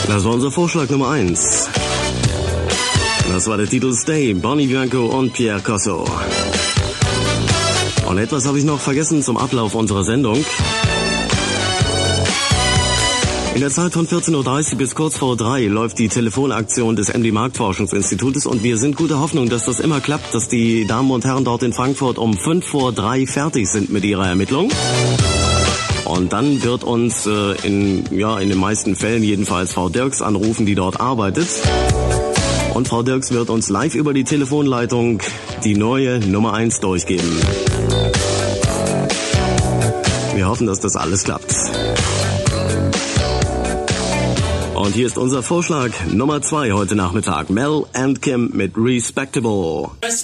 Das war unser Vorschlag Nummer 1. Das war der Titel Stay, Bonnie Bianco und Pierre Cosso. Und etwas habe ich noch vergessen zum Ablauf unserer Sendung. In der Zeit von 14.30 Uhr bis kurz vor 3 läuft die Telefonaktion des MD Marktforschungsinstitutes und wir sind guter Hoffnung, dass das immer klappt, dass die Damen und Herren dort in Frankfurt um 5 vor 3 fertig sind mit ihrer Ermittlung. Und dann wird uns in den meisten Fällen jedenfalls Frau Dirks anrufen, die dort arbeitet. Und Frau Dirks wird uns live über die Telefonleitung die neue Nummer 1 durchgeben. Wir hoffen, dass das alles klappt. Und hier ist unser Vorschlag Nummer 2 heute Nachmittag. Mel and Kim mit Respectable.